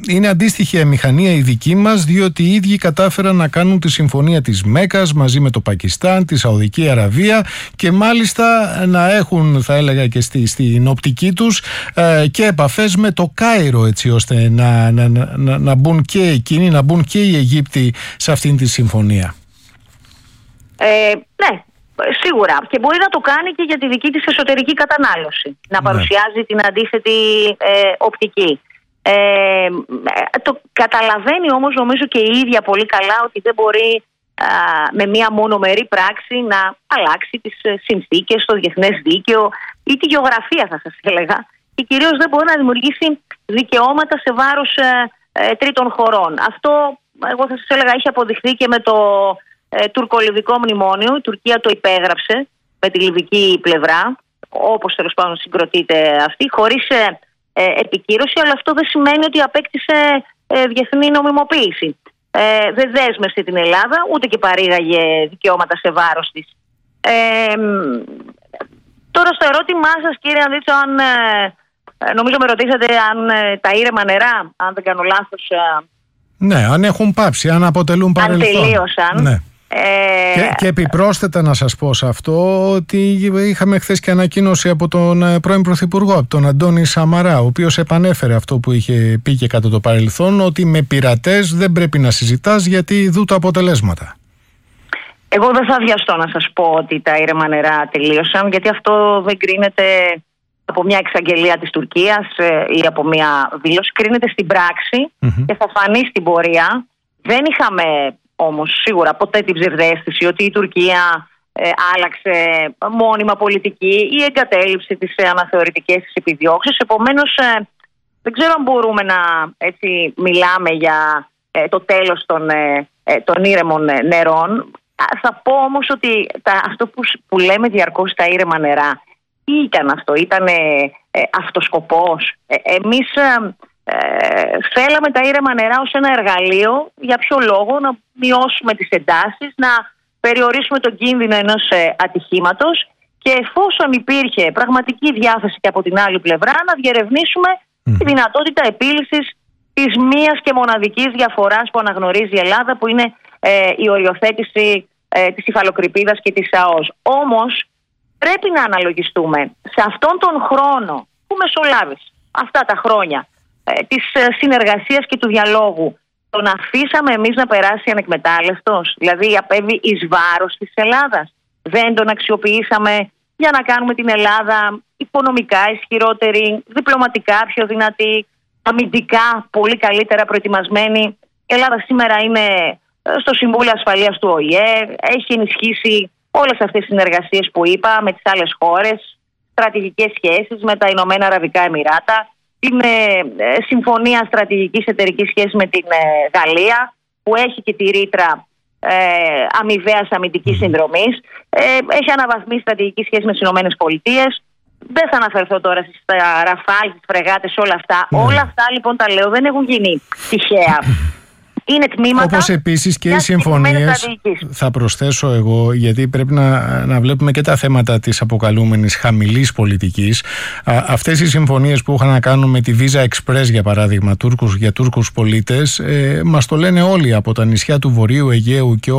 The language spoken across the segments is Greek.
είναι αντίστοιχη μηχανία η δική μας, διότι οι ίδιοι κατάφεραν να κάνουν τη συμφωνία της Μέκας μαζί με το Πακιστάν, τη Σαουδική Αραβία και μάλιστα να έχουν, θα έλεγα και στην οπτική τους, και επαφές με το Κάιρο, έτσι ώστε να μπουν και εκείνοι, να μπουν και οι Αιγύπτιοι σε αυτήν τη συμφωνία. Ναι, σίγουρα. Και μπορεί να το κάνει και για τη δική της εσωτερική κατανάλωση. Να παρουσιάζει την αντίθετη οπτική. Το καταλαβαίνει όμως, νομίζω, και η ίδια πολύ καλά ότι δεν μπορεί με μία μονομερή πράξη να αλλάξει τις συνθήκες, το διεθνές δίκαιο ή τη γεωγραφία, θα σας έλεγα. Και κυρίως δεν μπορεί να δημιουργήσει δικαιώματα σε βάρος τρίτων χωρών. Αυτό, εγώ θα σας έλεγα, έχει αποδειχθεί και με το τουρκο-λιβικό μνημόνιο. Η Τουρκία το υπέγραψε με τη λιβική πλευρά, όπως τέλος πάντων συγκροτείται αυτή, χωρίς επικύρωση, αλλά αυτό δεν σημαίνει ότι απέκτησε διεθνή νομιμοποίηση. Δεν δέσμευσε την Ελλάδα, ούτε και παρήγαγε δικαιώματα σε βάρος της. Τώρα στο ερώτημά σας, κύριε Ανδρίτσο, νομίζω με ρωτήσατε αν τα ήρεμα νερά, αν δεν κάνω λάθος. Ναι, αν έχουν πάψει, αν αποτελούν παρελθόν. Αν τελείωσαν. Ναι. Και επιπρόσθετα να σας πω σε αυτό ότι είχαμε χθες και ανακοίνωση από τον πρώην Πρωθυπουργό, από τον Αντώνη Σαμαρά, ο οποίος επανέφερε αυτό που είχε πει και κατά το παρελθόν, ότι με πειρατές δεν πρέπει να συζητάς γιατί δουν τα αποτελέσματα. Εγώ δεν θα βιαστώ να σας πω ότι τα ήρεμα νερά τελείωσαν, γιατί αυτό δεν κρίνεται από μια εξαγγελία της Τουρκίας ή από μια δήλωση. Κρίνεται στην πράξη και θα φανεί στην πορεία. Δεν είχαμε όμως σίγουρα ποτέ την ψευδαίσθηση ότι η Τουρκία άλλαξε μόνιμα πολιτική ή εγκατέλειψε τις αναθεωρητικές της επιδιώξεις. Επομένως, δεν ξέρω αν μπορούμε να μιλάμε για το τέλος των ήρεμων νερών. Θα πω όμως ότι αυτό που λέμε διαρκώς τα ήρεμα νερά, τι ήταν αυτό, ήταν αυτοσκοπός? Εμείς θέλαμε τα ήρεμα νερά ως ένα εργαλείο. Για ποιο λόγο? Να μειώσουμε τις εντάσεις, να περιορίσουμε τον κίνδυνο ενός ατυχήματος και εφόσον υπήρχε πραγματική διάθεση και από την άλλη πλευρά, να διερευνήσουμε τη δυνατότητα επίλυσης της μίας και μοναδικής διαφοράς που αναγνωρίζει η Ελλάδα, που είναι η οριοθέτηση της υφαλοκρηπίδας και της ΑΟΣ. Όμως πρέπει να αναλογιστούμε σε αυτόν τον χρόνο που μεσολάβησε, αυτά τα χρόνια της συνεργασίας και του διαλόγου, τον αφήσαμε εμείς να περάσει ανεκμετάλλευτος? Δηλαδή απέβη εις βάρος της Ελλάδας? Δεν τον αξιοποιήσαμε για να κάνουμε την Ελλάδα οικονομικά ισχυρότερη, διπλωματικά πιο δυνατή, αμυντικά πολύ καλύτερα προετοιμασμένη? Η Ελλάδα σήμερα είναι στο Συμβούλιο Ασφαλείας του ΟΗΕ, έχει ενισχύσει όλες αυτές τις συνεργασίες που είπα με τις άλλες χώρες, στρατηγικές σχέσεις με τα Ηνωμένα Αραβικά Εμιράτα, την συμφωνία στρατηγικής εταιρικής σχέσης με την Γαλλία, που έχει και τη ρήτρα αμοιβαίας αμυντικής συνδρομής, έχει αναβαθμίσει στρατηγική σχέση με τις Ηνωμένες Πολιτείες. Δεν θα αναφερθώ τώρα στα Ραφάλ, τις φρεγάτες, όλα αυτά. Όλα αυτά λοιπόν τα λέω, δεν έχουν γίνει τυχαία. Είναι τμήματα. Όπως επίσης και οι συμφωνίες, θα προσθέσω εγώ, γιατί πρέπει να βλέπουμε και τα θέματα της αποκαλούμενης χαμηλής πολιτικής. Αυτές οι συμφωνίες που είχαν να κάνουν με τη Visa Express, για παράδειγμα, για Τούρκους πολίτες, μας το λένε όλοι από τα νησιά του Βορείου Αιγαίου και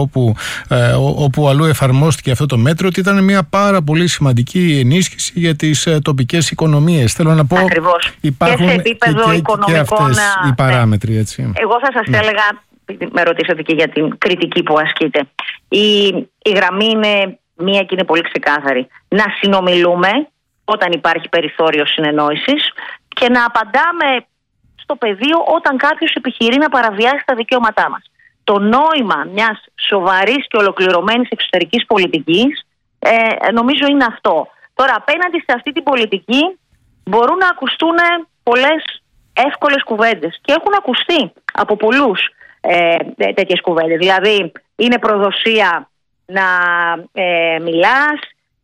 όπου αλλού εφαρμόστηκε αυτό το μέτρο, ότι ήταν μια πάρα πολύ σημαντική ενίσχυση για τις τοπικές οικονομίες. Θέλω να πω, ακριβώς. Υπάρχουν και σε επίπεδο και αυτές οι παράμετροι, έτσι. Εγώ θα σας έλεγα, με ρωτήσατε και για την κριτική που ασκείται. Η γραμμή είναι μία και είναι πολύ ξεκάθαρη. Να συνομιλούμε όταν υπάρχει περιθώριο συνεννόησης και να απαντάμε στο πεδίο όταν κάποιος επιχειρεί να παραβιάσει τα δικαιώματά μας. Το νόημα μιας σοβαρής και ολοκληρωμένης εξωτερικής πολιτικής νομίζω είναι αυτό. Τώρα, απέναντι σε αυτή την πολιτική μπορούν να ακουστούν πολλές εύκολες κουβέντες και έχουν ακουστεί από πολλούς τέτοιες κουβέντες. Δηλαδή, είναι προδοσία να μιλάς,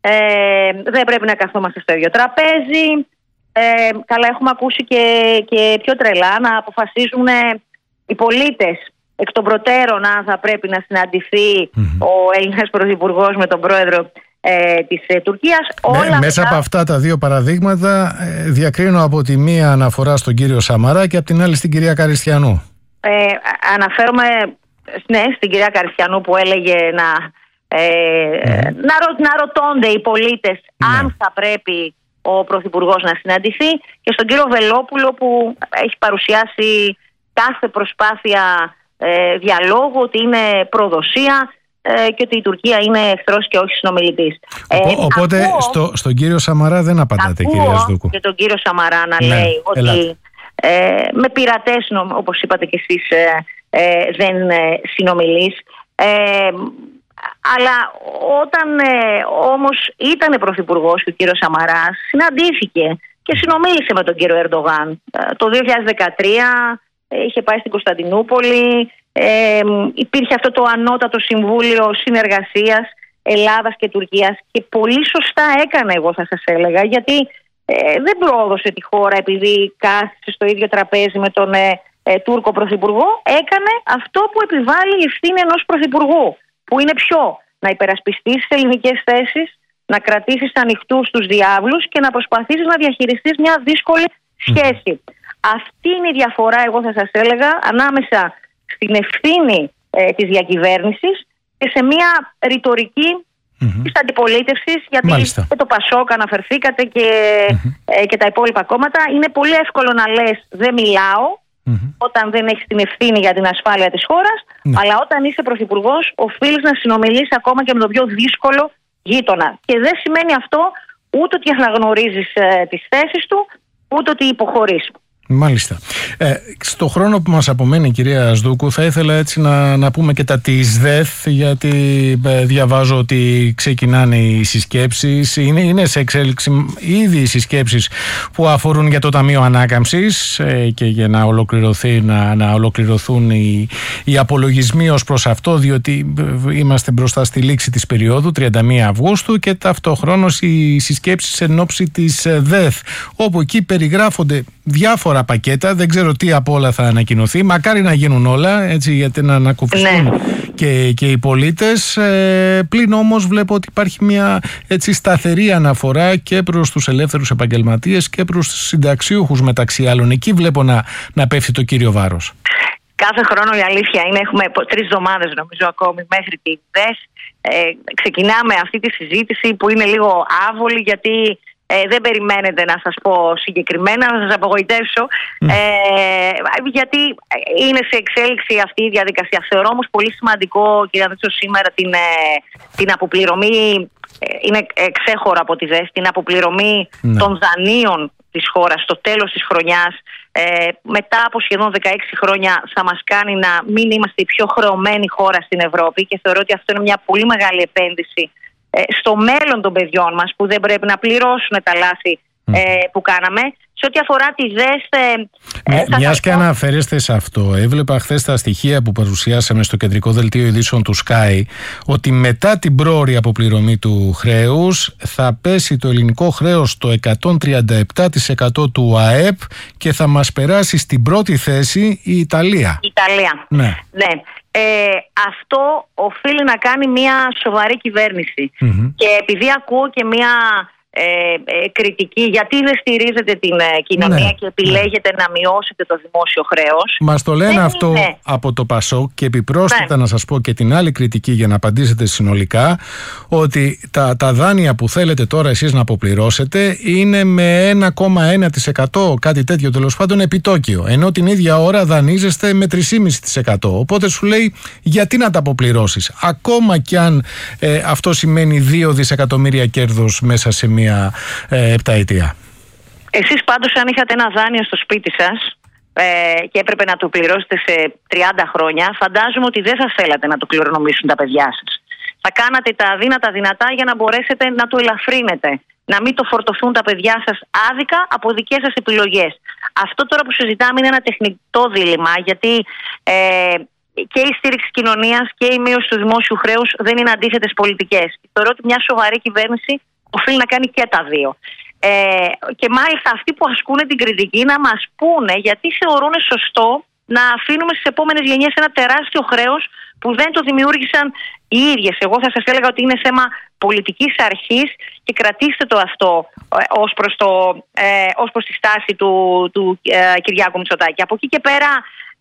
δεν πρέπει να καθόμαστε στο ίδιο τραπέζι. Καλά, έχουμε ακούσει και πιο τρελά να αποφασίζουν οι πολίτες εκ των προτέρων αν θα πρέπει να συναντηθεί ο Έλληνας Πρωθυπουργός με τον πρόεδρο της Τουρκίας. Μέσα από αυτά τα δύο παραδείγματα διακρίνω από τη μία αναφορά στον κύριο Σαμαρά και από την άλλη στην κυρία Καριστιανού. Αναφέρομαι στην κυρία Καριστιανού που έλεγε να ρωτώνται οι πολίτες αν θα πρέπει ο Πρωθυπουργός να συναντηθεί, και στον κύριο Βελόπουλο που έχει παρουσιάσει κάθε προσπάθεια διαλόγου ότι είναι προδοσία και ότι η Τουρκία είναι εχθρός και όχι συνομιλητής. Οπότε στον κύριο Σαμαρά δεν απαντάτε, κυρία Σδούκου? Και τον κύριο Σαμαρά να λέει ότι με πειρατές, όπως είπατε και εσείς, δεν συνομιλείς. Αλλά όταν όμως ήταν πρωθυπουργός και ο κύριος Σαμαράς συναντήθηκε και συνομίλησε με τον κύριο Ερντογάν. Το 2013 είχε πάει στην Κωνσταντινούπολη, υπήρχε αυτό το ανώτατο συμβούλιο συνεργασίας Ελλάδας και Τουρκίας και πολύ σωστά έκανε, εγώ θα σας έλεγα, γιατί δεν προόδωσε τη χώρα επειδή κάθισε στο ίδιο τραπέζι με τον Τούρκο πρωθυπουργό. Έκανε αυτό που επιβάλλει η ευθύνη ενός πρωθυπουργού, που είναι να υπερασπιστείς τις ελληνικές θέσεις, να κρατήσεις ανοιχτούς τους διάβλους και να προσπαθήσεις να διαχειριστείς μια δύσκολη σχέση. Αυτή είναι η διαφορά, εγώ θα σας έλεγα, ανάμεσα στην ευθύνη της διακυβέρνησης και σε μια ρητορική της αντιπολίτευσης, γιατί και το Πασόκ αναφερθήκατε και τα υπόλοιπα κόμματα. Είναι πολύ εύκολο να λες δεν μιλάω όταν δεν έχεις την ευθύνη για την ασφάλεια της χώρας, αλλά όταν είσαι πρωθυπουργός οφείλεις να συνομιλείς ακόμα και με τον πιο δύσκολο γείτονα. Και δεν σημαίνει αυτό ούτε ότι αναγνωρίζεις τις θέσεις του, ούτε ότι υποχωρείς. Μάλιστα. Στο χρόνο που μας απομένει, κυρία Σδούκου, θα ήθελα έτσι να πούμε και τα της ΔΕΘ, γιατί διαβάζω ότι ξεκινάνε οι συσκέψεις. Είναι σε εξέλιξη ήδη οι συσκέψεις που αφορούν για το Ταμείο Ανάκαμψης και για να ολοκληρωθούν οι απολογισμοί ως προς αυτό, διότι είμαστε μπροστά στη λήξη της περίοδου, 31 Αυγούστου, και ταυτοχρόνως οι συσκέψεις εν ώψη της ΔΕΘ, όπου εκεί περιγράφονται διάφορα πακέτα, δεν ξέρω τι από όλα θα ανακοινωθεί, μακάρι να γίνουν όλα, έτσι, γιατί να ανακουφιστούν και οι πολίτες. Πλην όμως βλέπω ότι υπάρχει μια έτσι σταθερή αναφορά και προς τους ελεύθερους επαγγελματίες και προς τους συνταξιούχους, μεταξύ άλλων. Εκεί βλέπω να πέφτει το κύριο βάρος. Κάθε χρόνο η αλήθεια είναι, έχουμε 3 εβδομάδες νομίζω ακόμη μέχρι τη ΔΕΘ. Ξεκινάμε αυτή τη συζήτηση που είναι λίγο άβολη, γιατί δεν περιμένετε να σας πω συγκεκριμένα, να σας απογοητεύσω, γιατί είναι σε εξέλιξη αυτή η διαδικασία. Θεωρώ όμως πολύ σημαντικό, κυρία Δέτσο, σήμερα την αποπληρωμή, είναι ξέχωρα από τη ΔΕΘ, την αποπληρωμή των δανείων της χώρας στο τέλος της χρονιάς, μετά από σχεδόν 16 χρόνια, θα μας κάνει να μην είμαστε η πιο χρεωμένη χώρα στην Ευρώπη, και θεωρώ ότι αυτό είναι μια πολύ μεγάλη επένδυση στο μέλλον των παιδιών μας, που δεν πρέπει να πληρώσουν τα λάθη που κάναμε. Σε ό,τι αφορά τη ΔΕΘ... Μιας και αναφέρεστε σε αυτό, έβλεπα χθες τα στοιχεία που παρουσιάσαμε στο κεντρικό δελτίο ειδήσεων του Sky, ότι μετά την πρόωρη αποπληρωμή του χρέους θα πέσει το ελληνικό χρέος στο 137% του ΑΕΠ και θα μας περάσει στην πρώτη θέση η Ιταλία. Ναι. Αυτό οφείλει να κάνει μια σοβαρή κυβέρνηση. Και επειδή ακούω και μια κριτική, γιατί δεν στηρίζετε την κοινωνία και επιλέγετε να μειώσετε το δημόσιο χρέος. Μας το λένε αυτό από το Πασόκ, και επιπρόσθετα να σας πω και την άλλη κριτική για να απαντήσετε συνολικά, ότι τα δάνεια που θέλετε τώρα εσείς να αποπληρώσετε είναι με 1,1%, κάτι τέτοιο τέλος πάντων, επιτόκιο, ενώ την ίδια ώρα δανείζεστε με 3,5%. Οπότε σου λέει, γιατί να τα αποπληρώσεις, ακόμα κι αν αυτό σημαίνει 2 δισεκατομμύρια κέρδος μέσα σε μία επταετία. Εσείς πάντως, αν είχατε ένα δάνειο στο σπίτι σας και έπρεπε να το πληρώσετε σε 30 χρόνια, φαντάζομαι ότι δεν θα θέλατε να το κληρονομήσουν τα παιδιά σας. Θα κάνατε τα αδύνατα δυνατά για να μπορέσετε να το ελαφρύνετε, να μην το φορτωθούν τα παιδιά σας άδικα από δικές σας επιλογές. Αυτό τώρα που συζητάμε είναι ένα τεχνητό δίλημμα, γιατί και η στήριξη κοινωνίας και η μείωση του δημόσιου χρέους δεν είναι αντίθετες πολιτικές. Θεωρώ ότι μια σοβαρή κυβέρνηση οφείλει να κάνει και τα δύο. Και μάλιστα αυτοί που ασκούν την κριτική να μας πούνε γιατί θεωρούν σωστό να αφήνουμε στις επόμενες γενιές ένα τεράστιο χρέος που δεν το δημιούργησαν οι ίδιες. Εγώ θα σας έλεγα ότι είναι θέμα πολιτικής αρχής και κρατήστε το αυτό ως προς τη στάση του Κυριάκου Μητσοτάκη. Από εκεί και πέρα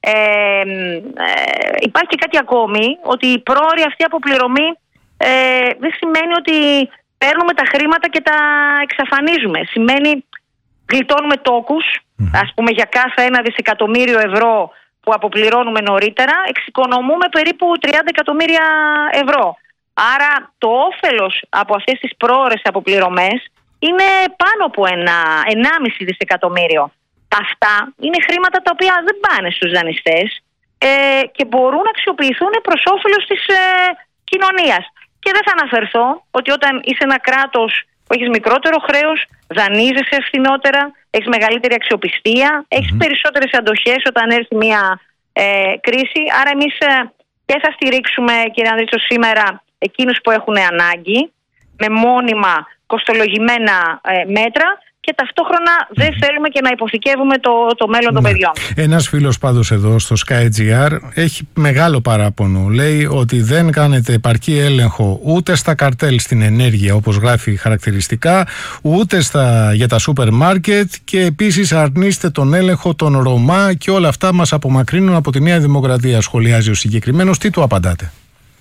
υπάρχει και κάτι ακόμη, ότι η πρόωρη αυτή αποπληρωμή δεν σημαίνει ότι παίρνουμε τα χρήματα και τα εξαφανίζουμε. Σημαίνει γλιτώνουμε τόκους, ας πούμε για κάθε 1 δισεκατομμύριο ευρώ που αποπληρώνουμε νωρίτερα, εξοικονομούμε περίπου 30 εκατομμύρια ευρώ. Άρα το όφελος από αυτές τις πρόωρες αποπληρωμές είναι πάνω από 1,5 δισεκατομμύριο. Αυτά είναι χρήματα τα οποία δεν πάνε στους δανειστές και μπορούν να αξιοποιηθούν προς όφελος της κοινωνίας. Και δεν θα αναφερθώ ότι όταν είσαι ένα κράτος που έχεις μικρότερο χρέος, δανείζεσαι ευθυνότερα, έχεις μεγαλύτερη αξιοπιστία, έχεις περισσότερες αντοχές όταν έρθει μια κρίση. Άρα εμείς και θα στηρίξουμε, κύριε Ανδρίτσο, σήμερα εκείνους που έχουν ανάγκη με μόνιμα κοστολογημένα μέτρα, και ταυτόχρονα δεν θέλουμε και να υποθηκεύουμε το μέλλον των παιδιών. Ένας φίλος πάντως εδώ στο SkyGR έχει μεγάλο παράπονο. Λέει ότι δεν κάνετε επαρκή έλεγχο ούτε στα καρτέλ στην ενέργεια, όπως γράφει χαρακτηριστικά, ούτε για τα σούπερ μάρκετ, και επίσης αρνείστε τον έλεγχο των Ρωμά και όλα αυτά μας απομακρύνουν από τη Νέα Δημοκρατία, σχολιάζει ο συγκεκριμένος. Τι του απαντάτε?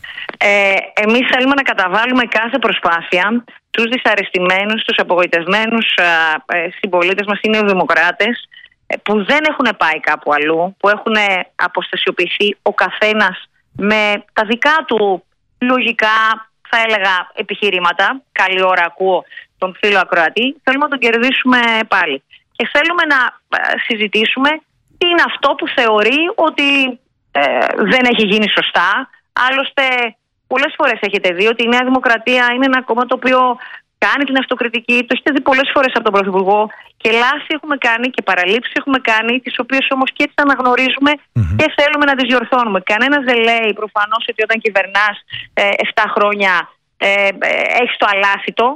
Εμείς θέλουμε να καταβάλουμε κάθε προσπάθεια τους δυσαρεστημένους, τους απογοητευμένους συμπολίτες μας, οι νεοδημοκράτες, που δεν έχουν πάει κάπου αλλού, που έχουν αποστασιοποιηθεί ο καθένας με τα δικά του λογικά, θα έλεγα, επιχειρήματα. Καλή ώρα ακούω τον φίλο ακροατή. Θέλουμε να τον κερδίσουμε πάλι. Και θέλουμε να συζητήσουμε τι είναι αυτό που θεωρεί ότι δεν έχει γίνει σωστά. Άλλωστε, πολλές φορές έχετε δει ότι η Νέα Δημοκρατία είναι ένα κόμμα το οποίο κάνει την αυτοκριτική. Το έχετε δει πολλές φορές από τον Πρωθυπουργό. Και λάθη έχουμε κάνει και παραλήψεις έχουμε κάνει, τις οποίες όμως και έτσι αναγνωρίζουμε και θέλουμε να τις διορθώνουμε. Κανένας δεν λέει προφανώς ότι όταν κυβερνάς 7 χρόνια έχεις το αλάσιτο.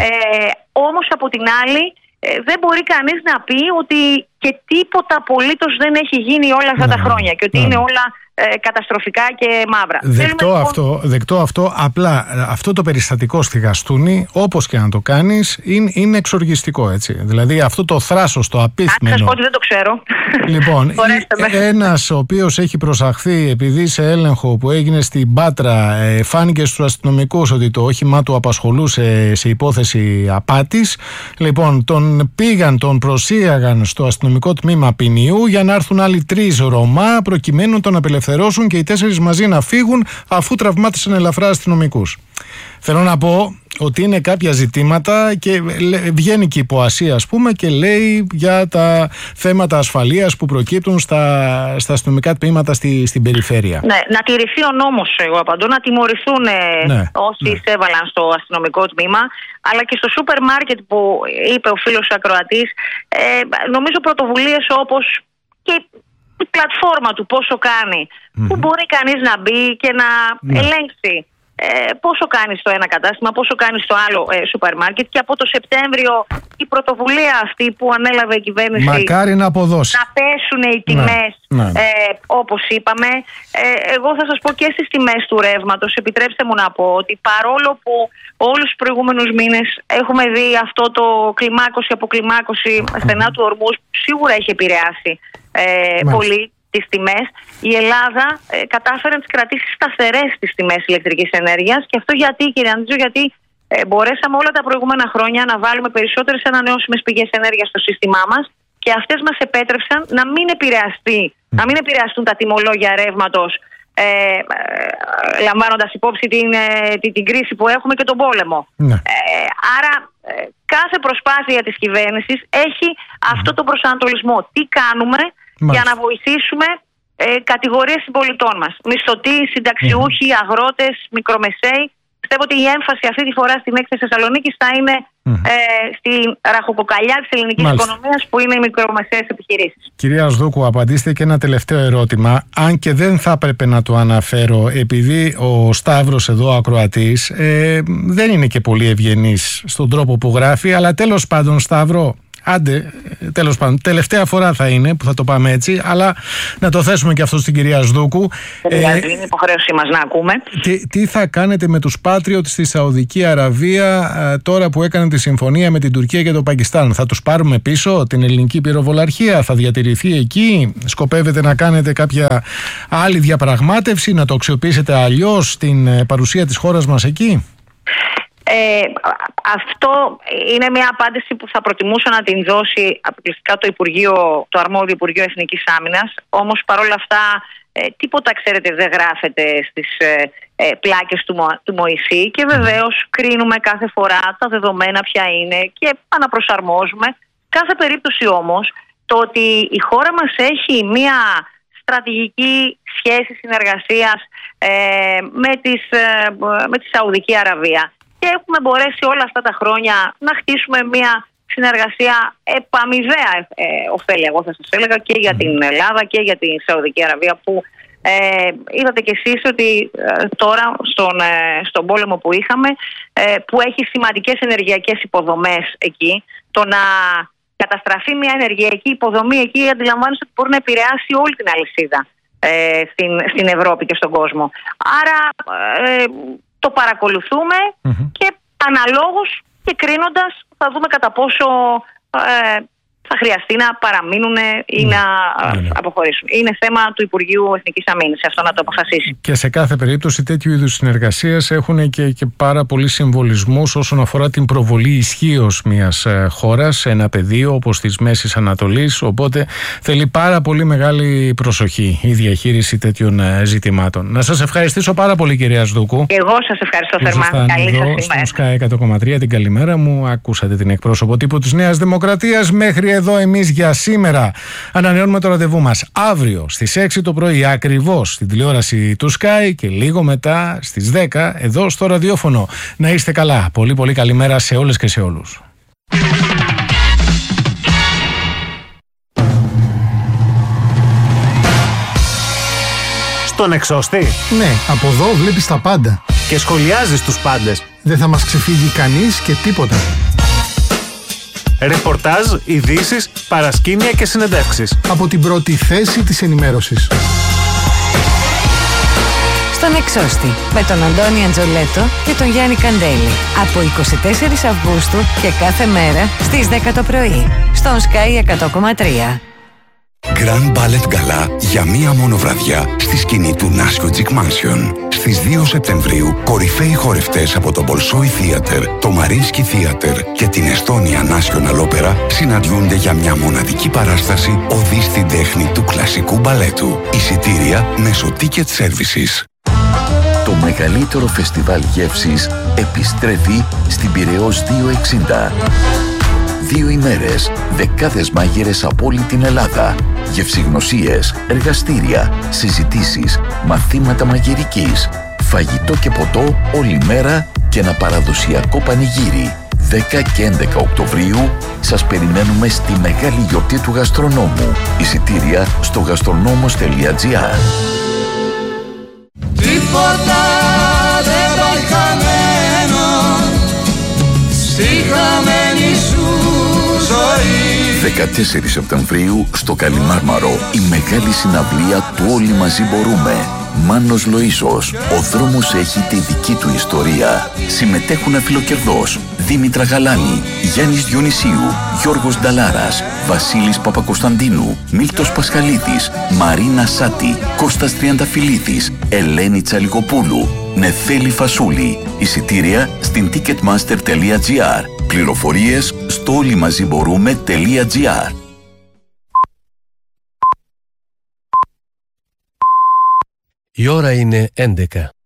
Όμως από την άλλη δεν μπορεί κανείς να πει ότι και τίποτα απολύτως δεν έχει γίνει όλα αυτά τα χρόνια και ότι είναι όλα καταστροφικά και μαύρα. Δεκτό αυτό. Απλά αυτό το περιστατικό στη Γαστούνη, όπως και να το κάνεις, είναι εξοργιστικό, έτσι. Δηλαδή αυτό το θράσος, το απίθμενο. Αν σας πω ότι δεν το ξέρω. Λοιπόν, ένας ο οποίος έχει προσαχθεί επειδή σε έλεγχο που έγινε στην Πάτρα φάνηκε στους αστυνομικούς ότι το όχημά του απασχολούσε σε υπόθεση απάτης. Λοιπόν, τον προσήγαγαν στο αστυνομικό τμήμα ποινιού για να έρθουν άλλοι 3 Ρωμά προκειμένου τον απελευθερώσουν και οι 4 μαζί να φύγουν αφού τραυμάτισαν ελαφρά αστυνομικούς. Θέλω να πω ότι είναι κάποια ζητήματα και βγαίνει και η ΠΟΑΣΥ, ας πούμε, και λέει για τα θέματα ασφαλείας που προκύπτουν στα αστυνομικά τμήματα στην περιφέρεια. Ναι, να τηρηθεί ο νόμος, εγώ απαντώ, να τιμωρηθούν όσοι εισέβαλαν στο αστυνομικό τμήμα, αλλά και στο σούπερ μάρκετ που είπε ο φίλος ακροατής, νομίζω πρωτοβουλίες όπως και η πλατφόρμα του πόσο κάνει, που μπορεί κανείς να μπει και να ελέγξει πόσο κάνει στο ένα κατάστημα, πόσο κάνει στο άλλο σούπερ μάρκετ. Και από το Σεπτέμβριο η πρωτοβουλία αυτή που ανέλαβε η κυβέρνηση, μακάρι να αποδώσει, να πέσουν οι τιμές, όπως είπαμε. Εγώ θα σας πω και στις τιμές του ρεύματος, επιτρέψτε μου να πω ότι παρόλο που όλους τους προηγούμενους μήνες έχουμε δει αυτό το κλιμάκωση από κλιμάκωση στενά του ορμούς, που σίγουρα έχει επηρεάσει πολύ τις τιμές, η Ελλάδα κατάφερε να τις κρατήσει σταθερές τις τιμές ηλεκτρικής ενέργειας. Και αυτό γιατί, κύριε Αντζού, γιατί μπορέσαμε όλα τα προηγούμενα χρόνια να βάλουμε περισσότερες ανανεώσιμες πηγές ενέργειας στο σύστημά μας και αυτές μας επέτρεψαν να μην επηρεαστούν τα τιμολόγια ρεύματος, λαμβάνοντας υπόψη την κρίση που έχουμε και τον πόλεμο. Άρα κάθε προσπάθεια της κυβέρνησης έχει αυτό τον προσανατολισμό. Τι κάνουμε για να βοηθήσουμε κατηγορίες συμπολιτών μας. Μισθωτοί, συνταξιούχοι, αγρότες, μικρομεσαίοι. Πιστεύω ότι η έμφαση αυτή τη φορά στην έκθεση Θεσσαλονίκης θα είναι στην ραχοκοκαλιά της ελληνικής οικονομίας, που είναι οι μικρομεσαίες επιχειρήσεις. Κυρία Σδούκου, απαντήστε και ένα τελευταίο ερώτημα, αν και δεν θα έπρεπε να το αναφέρω, επειδή ο Σταύρος εδώ, ακροατής, δεν είναι και πολύ ευγενής στον τρόπο που γράφει, αλλά τέλος πάντων, Σταύρο, άντε, τέλος πάντων, τελευταία φορά θα είναι που θα το πάμε έτσι, αλλά να το θέσουμε και αυτό στην κυρία Σδούκου. Είναι υποχρέωσή μας να ακούμε. Τι θα κάνετε με τους Patriot στη Σαουδική Αραβία τώρα που έκανε τη συμφωνία με την Τουρκία και το Πακιστάν? Θα τους πάρουμε πίσω την ελληνική πυροβολαρχία? Θα διατηρηθεί εκεί? Σκοπεύετε να κάνετε κάποια άλλη διαπραγμάτευση, να το αξιοποιήσετε αλλιώς την παρουσία της χώρας μας εκεί? Αυτό είναι μια απάντηση που θα προτιμούσα να την δώσει αποκλειστικά το αρμόδιο Υπουργείο Εθνικής Άμυνας. Όμως παρόλα αυτά τίποτα, ξέρετε, δεν γράφεται στις πλάκες του Μωυσή και βεβαίως κρίνουμε κάθε φορά τα δεδομένα ποια είναι και αναπροσαρμόζουμε. Κάθε περίπτωση όμως, το ότι η χώρα μας έχει μια στρατηγική σχέση συνεργασίας με τη Σαουδική Αραβία και έχουμε μπορέσει όλα αυτά τα χρόνια να χτίσουμε μια συνεργασία επαμοιβαία ωφέλη, εγώ θα σας έλεγα, και για την Ελλάδα και για την Σαουδική Αραβία, που είδατε κι εσείς ότι τώρα στον πόλεμο που είχαμε, που έχει σημαντικές ενεργειακές υποδομές εκεί, το να καταστραφεί μια ενεργειακή υποδομή εκεί, αντιλαμβάνεστε ότι μπορεί να επηρεάσει όλη την αλυσίδα στην Ευρώπη και στον κόσμο. Άρα το παρακολουθούμε και αναλόγως και κρίνοντας θα δούμε κατά πόσο θα χρειαστεί να παραμείνουν ή να αποχωρήσουν. Είναι θέμα του Υπουργείου Εθνικής Αμήνης αυτό να το αποφασίσει. Και σε κάθε περίπτωση τέτοιου είδους συνεργασίες έχουν και πάρα πολλοί συμβολισμούς όσον αφορά την προβολή ισχύως μιας χώρας σε ένα πεδίο όπως της Μέσης Ανατολής. Οπότε θέλει πάρα πολύ μεγάλη προσοχή η διαχείριση τέτοιων ζητημάτων. Να σας ευχαριστήσω πάρα πολύ, κυρία Σδούκου. Εγώ σας ευχαριστώ θερμά. Καλή σας ημέρα. Στο Sky 100,3 την καλημέρα μου. Ακούσατε την εκπρόσωπο τύπου της Νέας Δημοκρατίας. Μέχρι εδώ εμείς για σήμερα. Ανανεώνουμε το ραντεβού μας αύριο στις 6 το πρωί ακριβώς στην τηλεόραση του Sky και λίγο μετά στις 10 εδώ στο ραδιόφωνο. Να είστε καλά. Πολύ πολύ καλημέρα σε όλες και σε όλους. Στον εξώστη. Ναι, από εδώ βλέπεις τα πάντα. Και σχολιάζεις τους πάντες. Δεν θα μας ξεφύγει κανείς και τίποτα. Ρεπορτάζ, ειδήσεις, παρασκήνια και συνεντεύξεις. Από την πρώτη θέση της ενημέρωσης. Στον εξώστη με τον Αντώνη Αντζολέτο και τον Γιάννη Καντέλη. Από 24 Αυγούστου και κάθε μέρα στις 10 το πρωί. Στον Sky 100,3. Grand Ballet Gala για μία μόνο βραδιά στη σκηνή του Νάσιο Τζικ Mansion. Στις 2 Σεπτεμβρίου, κορυφαίοι χορευτές από το Bolshoi Theater, το Mariinsky Theater και την Estonia National Opera συναντιούνται για μια μοναδική παράσταση οδή στην τέχνη του κλασικού μπαλέτου. Εισιτήρια μέσω Ticket Services. Το μεγαλύτερο φεστιβάλ γεύσης επιστρέφει στην Πειραιώς 260. 2 ημέρες, δεκάδες μάγειρες από όλη την Ελλάδα, γευσηγνωσίες, εργαστήρια, συζητήσεις, μαθήματα μαγειρικής, φαγητό και ποτό όλη μέρα και ένα παραδοσιακό πανηγύρι. 10 και 11 Οκτωβρίου σας περιμένουμε στη μεγάλη γιορτή του γαστρονόμου. Εισιτήρια στο gastronomos.gr. Τίποτα δεν πάει χαμένο στη χαμένη σου ζωή. 14 Σεπτεμβρίου στο Καλιμάρμαρο η μεγάλη συναυλία του Όλοι Μαζί Μπορούμε. Μάνος Λοΐζος. Ο δρόμος έχει τη δική του ιστορία. Συμμετέχουν αφιλοκερδός Δήμητρα Γαλάνη, Γιάννης Διονυσίου, Γιώργος Νταλάρας, Βασίλης Παπακοσταντίνου, Μίλτος Πασχαλίδης, Μαρίνα Σάτη, Κώστας Τριανταφυλλίδης, Ελένη Τσαλικοπούλου, Νεφέλη Φασούλη. Εισιτήρια στην ticketmaster.gr. Πληροφορίες στο όλοιμαζιμπορούμε.gr. Η ώρα είναι 11.